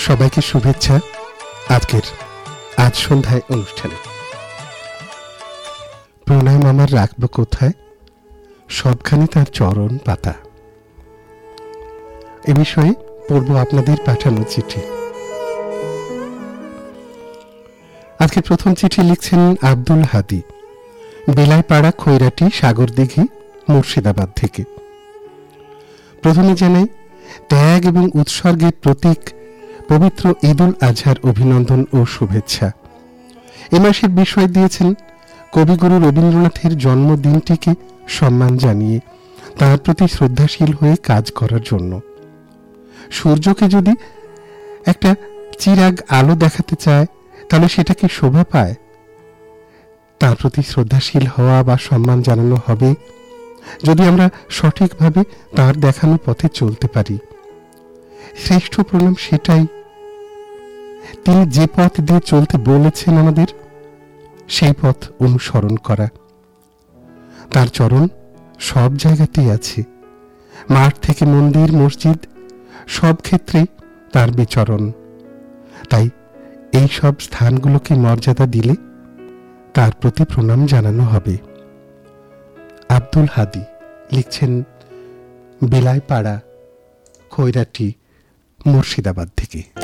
সবাইকে শুভেচ্ছা আজকের আজ সন্ধ্যায় অনুষ্ঠানে। প্রণাম আমার রাখবো কোথায়, সবখানি তার চরণ পাতা। এ বিষয়ে পড়ব আপনাদের পাঠানো চিঠি। আজকে প্রথম চিঠি লিখছেন আব্দুল হাদি, বেলাইপাড়া, খৈরাটি, সাগরদিঘি, মুর্শিদাবাদ থেকে। প্রথমে জানাই ত্যাগ এবং উৎসর্গের প্রতীক পবিত্র ঈদুল আজহার অভিনন্দন ও শুভেচ্ছা। এ মাসের বিষয় দিয়েছেন কবিগুরু রবীন্দ্রনাথের জন্মদিনটিকে সম্মান জানিয়ে তাঁর প্রতি শ্রদ্ধাশীল হয়ে কাজ করার জন্য। সূর্যকে যদি একটা চিরাগ আলো দেখাতে চায় তাহলে সেটা কি শোভা পায়? তাঁর প্রতি শ্রদ্ধাশীল হওয়া বা সম্মান জানানো হবে যদি আমরা সঠিকভাবে তাঁর দেখানো পথে চলতে পারি। শ্রেষ্ঠ প্রণাম সেটাই, তিনি যে পথ দিয়ে চলতে বলেছেন আমাদের সেই পথ অনুসরণ করা। তার চরণ সব জায়গাতেই আছে, মাঠ থেকে মন্দির, মসজিদ, সব ক্ষেত্রে তার বিচরণ। তাই এই সব স্থানগুলোকে মর্যাদা দিলে তার প্রতি প্রণাম জানানো হবে। আব্দুল হাদি লিখছেন বেলাইপাড়া, খৈরাটি, মুর্শিদাবাদ থেকে।